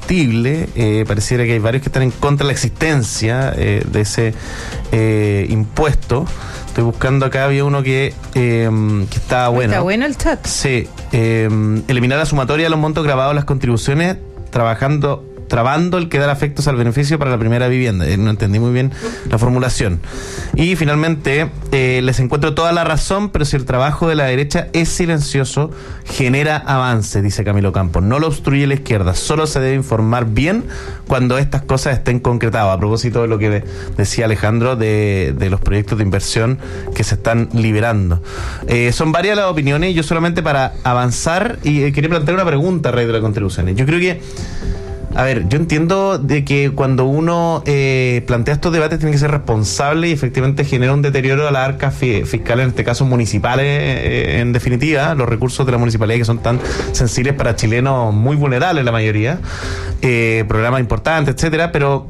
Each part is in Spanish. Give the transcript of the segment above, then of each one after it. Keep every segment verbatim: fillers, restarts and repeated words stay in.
indiscutible. Eh, pareciera que hay varios que están en contra de la existencia eh, de ese eh, impuesto. Estoy buscando acá, había uno que, eh, que estaba bueno. Está bueno el chat. Sí. Eh, eliminar la sumatoria de los montos grabados en las contribuciones, trabajando... trabando el que dar efectos al beneficio para la primera vivienda. Eh, no entendí muy bien la formulación. Y finalmente, eh, les encuentro toda la razón, pero si el trabajo de la derecha es silencioso, genera avance, dice Camilo Campos. No lo obstruye la izquierda, solo se debe informar bien cuando estas cosas estén concretadas. A propósito de lo que de, decía Alejandro de, de los proyectos de inversión que se están liberando. Eh, son varias las opiniones, y yo solamente para avanzar, y eh, quería plantear una pregunta a raíz de las contribuciones. Yo creo que A ver, yo entiendo de que cuando uno eh, plantea estos debates tiene que ser responsable y efectivamente genera un deterioro a las arcas fi- fiscales, en este caso municipales, eh, en definitiva, los recursos de la municipalidad que son tan sensibles para chilenos muy vulnerables la mayoría, eh, programas importantes, etcétera, pero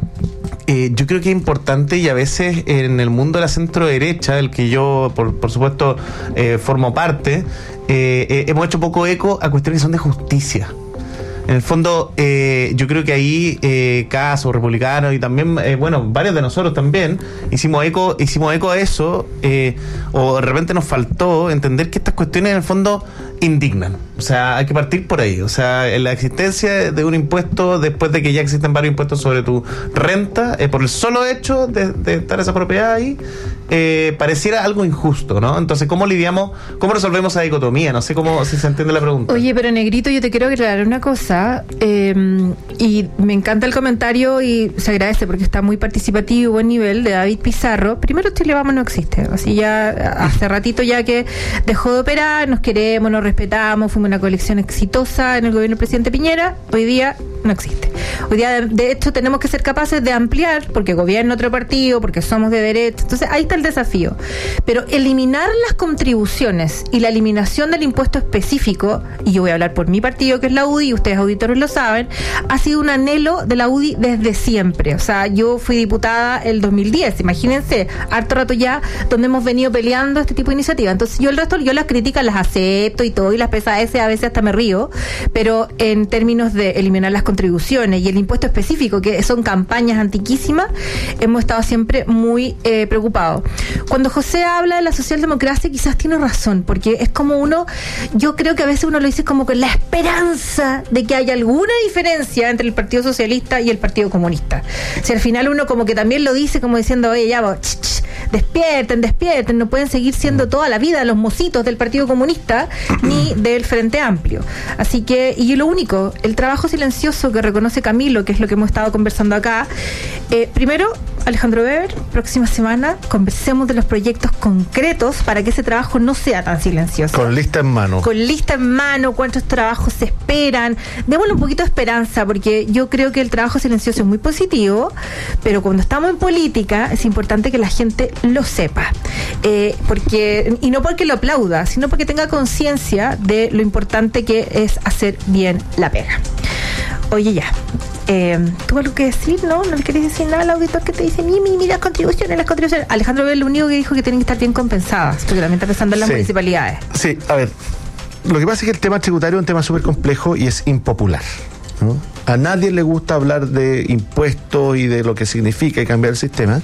Eh, yo creo que es importante, y a veces en el mundo de la centro derecha, del que yo por, por supuesto eh, formo parte, eh, eh, hemos hecho poco eco a cuestiones que son de justicia. En el fondo, eh, yo creo que ahí eh, Caso, Republicano y también, eh, bueno, varios de nosotros también hicimos eco, hicimos eco a eso, eh, o de repente nos faltó entender que estas cuestiones en el fondo indignan. O sea, hay que partir por ahí. O sea, la existencia de un impuesto después de que ya existen varios impuestos sobre tu renta, eh, por el solo hecho de, de estar esa propiedad ahí, eh, pareciera algo injusto, ¿no? Entonces, ¿cómo lidiamos, cómo resolvemos esa dicotomía? No sé cómo, si se entiende la pregunta. Oye, pero Negrito, yo te quiero aclarar una cosa, eh, y me encanta el comentario y se agradece porque está muy participativo, buen nivel, de David Pizarro. Primero, Chile Vamos no existe. Así ya, hace ratito ya que dejó de operar, nos queremos, nos respetamos, fuimos una colección exitosa en el gobierno del presidente Piñera. Hoy día no existe. Hoy día, de, de hecho, tenemos que ser capaces de ampliar, porque gobierna otro partido, porque somos de derecha. Entonces, ahí está el desafío. Pero eliminar las contribuciones y la eliminación del impuesto específico, y yo voy a hablar por mi partido, que es la U D I, y ustedes auditores lo saben, ha sido un anhelo de la U D I desde siempre. O sea, yo fui diputada el dos mil diez, imagínense, harto rato ya, donde hemos venido peleando este tipo de iniciativas. Entonces, yo el resto, yo las críticas las acepto y todo, y las pesadeces a veces hasta me río, pero en términos de eliminar las contribuciones y el impuesto específico, que son campañas antiquísimas, hemos estado siempre muy eh, preocupados. Cuando José habla de la socialdemocracia, quizás tiene razón, porque es como uno, yo creo que a veces uno lo dice como con la esperanza de que haya alguna diferencia entre el Partido Socialista y el Partido Comunista. Si al final uno como que también lo dice como diciendo, oye, ya, vos, ch, ch, despierten, despierten, no pueden seguir siendo toda la vida los mocitos del Partido Comunista ni del Frente Amplio. Así que, y lo único, el trabajo silencioso que reconoce Camilo, que es lo que hemos estado conversando acá, eh, primero, Alejandro Weber, próxima semana conversemos de los proyectos concretos para que ese trabajo no sea tan silencioso. Con lista en mano. Con lista en mano, cuántos trabajos se esperan. Démosle un poquito de esperanza, porque yo creo que el trabajo silencioso es muy positivo, pero cuando estamos en política es importante que la gente lo sepa. Eh, porque y no porque lo aplauda, sino porque tenga conciencia de lo importante que es hacer bien la pega. Oye, ya. Eh, ¿Tú algo que decir? ¿No? ¿No le querés decir nada al auditor que te dice, mira, mira, las contribuciones, las contribuciones? Alejandro Bell lo único que dijo que tienen que estar bien compensadas, porque también está pensando en las sí. municipalidades. Sí, a ver, lo que pasa es que el tema tributario es un tema súper complejo y es impopular, ¿no? A nadie le gusta hablar de impuestos y de lo que significa y cambiar el sistema,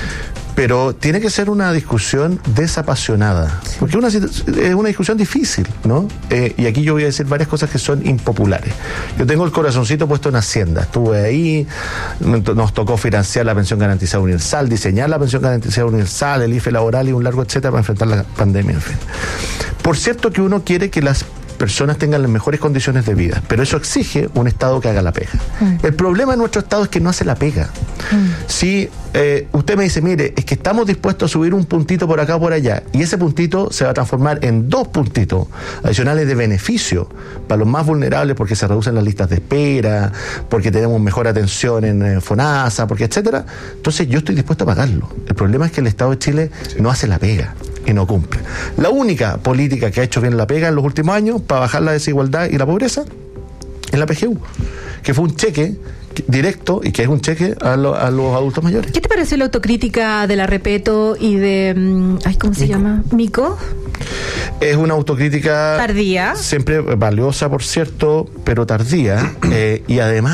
pero tiene que ser una discusión desapasionada, sí. porque una, es una discusión difícil, ¿no? Eh, y aquí yo voy a decir varias cosas que son impopulares. Yo tengo el corazoncito puesto en Hacienda, estuve ahí, nos tocó financiar la pensión garantizada universal, diseñar la pensión garantizada universal, el I F E laboral y un largo etcétera para enfrentar la pandemia, en fin. Por cierto que uno quiere que las personas tengan las mejores condiciones de vida, pero eso exige un Estado que haga la pega. Mm. El problema de nuestro Estado es que no hace la pega. Mm. Si eh, usted me dice, mire, es que estamos dispuestos a subir un puntito por acá o por allá, y ese puntito se va a transformar en dos puntitos adicionales de beneficio para los más vulnerables, porque se reducen las listas de espera, porque tenemos mejor atención en eh, FONASA, porque etcétera, entonces yo estoy dispuesto a pagarlo. El problema es que el Estado de Chile sí. no hace la pega y no cumple. La única política que ha hecho bien la pega en los últimos años para bajar la desigualdad y la pobreza es la P G U, que fue un cheque directo y que es un cheque a, lo, a los adultos mayores. ¿Qué te pareció la autocrítica de la Repeto y de, ay, ¿cómo se Mico. llama? Mico. Es una autocrítica tardía, siempre valiosa, por cierto, pero tardía, eh, y además